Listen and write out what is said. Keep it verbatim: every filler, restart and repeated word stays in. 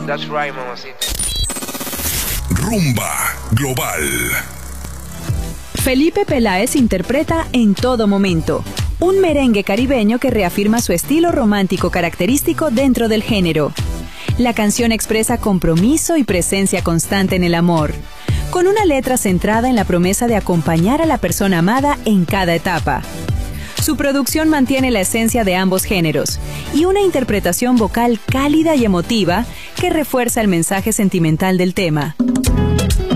That's right, mamacita. Rumba Global. Felipe Peláez interpreta En todo momento, un merengue caribeño que reafirma su estilo romántico característico dentro del género. La canción expresa compromiso y presencia constante en el amor, con una letra centrada en la promesa de acompañar a la persona amada en cada etapa. Su producción mantiene la esencia de ambos géneros y una interpretación vocal cálida y emotiva que refuerza el mensaje sentimental del tema.